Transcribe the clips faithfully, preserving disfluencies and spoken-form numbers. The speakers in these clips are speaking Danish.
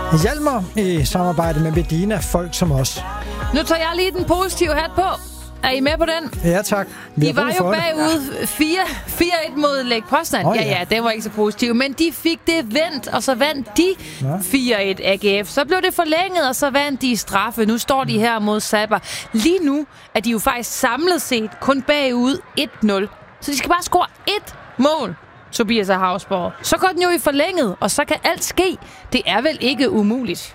Hjalmar i samarbejde med Medina, folk som os. Nu tager jeg lige den positive hat på. Er I med på den? Ja, tak. De var jo bagud fire et mod Lech Poznan. Oh, ja. ja, ja, det var ikke så positivt. Men de fik det vendt, og så vandt de fire et A G F. Så blev det forlænget, og så vandt de straffe. Nu står de her mod Sabah. Lige nu er de jo faktisk samlet set kun bagud et nul. Så de skal bare score ét mål, Tobias og Hausborg. Så går den jo i forlænget, og så kan alt ske. Det er vel ikke umuligt?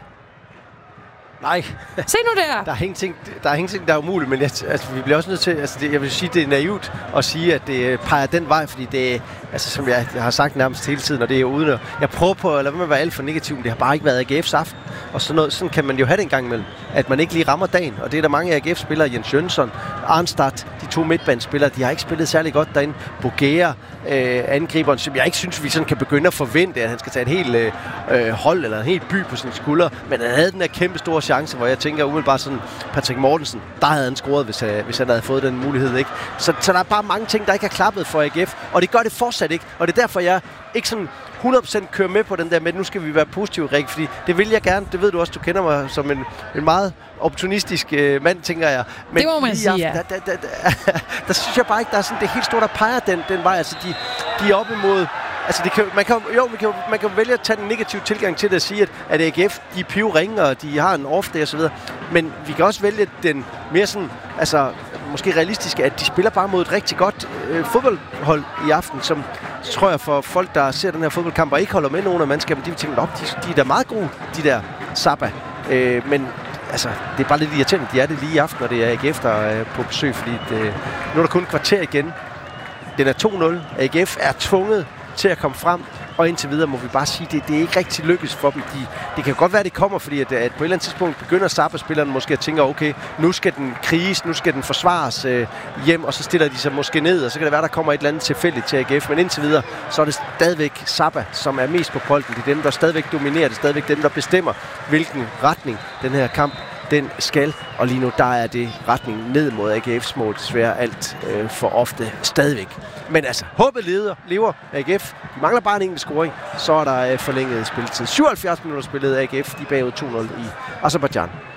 Nej. Se nu der. Der er ingenting, der er ingenting, der er umuligt, men jeg, altså, vi bliver også nødt til, altså, det, jeg vil sige, det er naivt at sige, at det peger den vej, fordi det er, altså, som jeg, jeg har sagt nærmest hele tiden, og det er uden at, jeg prøver på at lade være med at være alt for negativ, men det har bare ikke været A G F's aften, og sådan noget, sådan kan man jo have det en gang imellem, at man ikke lige rammer dagen, og det er der mange A G F-spillere, Jens Jønsson, Arnstad, de to midtbanespillere, de har ikke spillet særlig godt derinde. Bogea, øh, angriberen, som jeg ikke synes, vi sådan kan begynde at forvente, at han skal tage et helt øh, hold eller en helt by på sine skuldre, men han havde den her kæmpe store chance, hvor jeg tænker umiddelbart sådan, Patrick Mortensen, der havde han scoret, hvis, uh, hvis han havde fået den mulighed, ikke? Så, så der er bare mange ting, der ikke har klappet for A G F, og det gør det fortsat ikke, og det er derfor, jeg ikke sådan hundrede procent kører med på den der med, nu skal vi være positive, Rikke, fordi det vil jeg gerne, det ved du også, du kender mig som en, en meget opportunistisk øh, mand, tænker jeg. Men det må man sige, ja. Der, der, der, der, der synes jeg bare ikke, der er sådan det helt store, der peger den, den vej, altså de, de er op imod. Altså, det kan, man, kan, jo, man, kan, man kan vælge at tage den negative tilgang til det og sige, at, at A G F, de er pivringe, og de har en off-day og så videre. Men vi kan også vælge den mere sådan, altså, måske realistiske, at de spiller bare mod et rigtig godt øh, fodboldhold i aften, som tror jeg for folk, der ser den her fodboldkamp og ikke holder med nogen af mandskaberne, de vil tænke, op, de, de er da meget gode, de der Sabah. Øh, men altså, det er bare lidt irriterende, de er det lige i aften, når det er A G F, der er på besøg, fordi det, nu er der kun et kvarter igen. Den er to nul. A G F er tvunget til at komme frem, og indtil videre må vi bare sige, at det, det er ikke rigtig lykkes for dem. De, det kan godt være, at det kommer, fordi at, at på et eller andet tidspunkt begynder Sabah-spillerne måske at tænke, okay, nu skal den kriges, nu skal den forsvares øh, hjem, og så stiller de sig måske ned, og så kan det være, der kommer et eller andet tilfældigt til A G F, men indtil videre, så er det stadigvæk Sabah, som er mest på bolden. Det er dem, der stadigvæk dominerer, det er stadigvæk dem, der bestemmer, hvilken retning den her kamp den skal, og lige nu der er det retning ned mod A G F's mål, desværre alt øh, for ofte stadigvæk. Men altså, håbet leder, lever A G F. De mangler bare en enkelt scoring, så er der øh, forlænget spilletid. syvoghalvfjerds minutter spillet A G F, de bagud to nul i Aserbajdsjan.